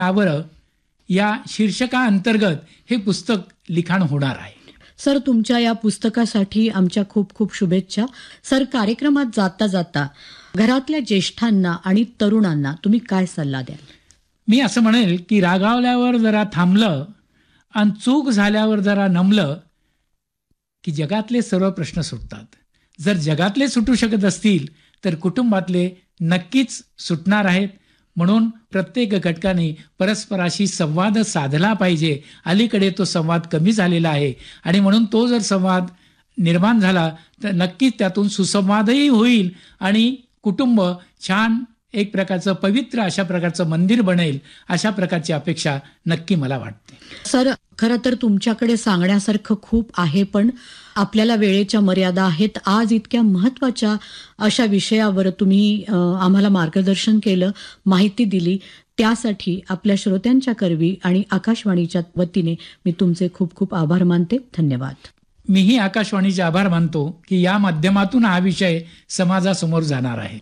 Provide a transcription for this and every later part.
यावर या शीर्षकाअंतर्गत हे पुस्तक लिखाण होणार आहे. सर, तुमच्या या पुस्तकासाठी आमच्या खूप खूप शुभेच्छा. सर, कार्यक्रमात जाता जाता घरातल्या ज्येष्ठांना आणि तरुणांना तुम्ही काय सल्ला द्याल? मी असं म्हणेल की रागावल्यावर जरा थांबलं आणि चूक झाल्यावर जरा नमलं की जगातले सर्व प्रश्न सुटतात. जर जगातले सुटू शकत असतील तर कुटुंबातले नक्कीच सुटणार आहेत. म्हणून प्रत्येक घटकाने परस्पराशी संवाद साधला पाहिजे. अलीकडे तो संवाद कमी झालेला आहे आणि म्हणून तो जर संवाद निर्माण झाला तर नक्कीच त्यातून सुसंवादही होईल आणि कुटुंब छान एक प्रकारचं पवित्र अशा प्रकारचं मंदिर बनेल, अशा प्रकारची अपेक्षा नक्की मला वाटते. सर, खरं तर तुमच्याकडे सांगण्यासारखं खूप आहे, पण आपल्याला वेळेच्या मर्यादा आहेत. आज इतक्या महत्त्वाच्या अशा विषयावर तुम्ही आम्हाला मार्गदर्शन केलं, माहिती दिली, त्यासाठी आपल्या श्रोत्यांच्या करवी आणि आकाशवाणीच्या वतीने मी तुमचे खूप खूप आभार मानते. धन्यवाद. मीही आकाशवाणीचे आभार मानतो की या माध्यमातून हा विषय समाजासमोर जाणार आहे.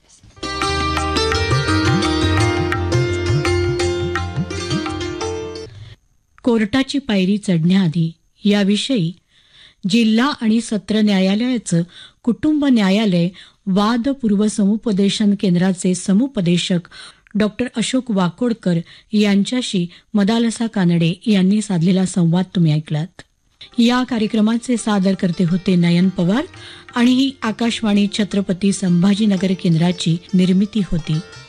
कोर्टाची पायरी चढण्याआधी याविषयी जिल्हा आणि सत्र न्यायालयाचं कुटुंब न्यायालय वादपूर्व समुपदेशन केंद्राचे समुपदेशक डॉक्टर अशोक वाकोडकर यांच्याशी मदालसा कानडे यांनी साधलेला संवाद तुम्ही ऐकलात. या कार्यक्रमाचे सादर करते होते नयन पवार आणि ही आकाशवाणी छत्रपती संभाजीनगर केंद्राची निर्मिती होती.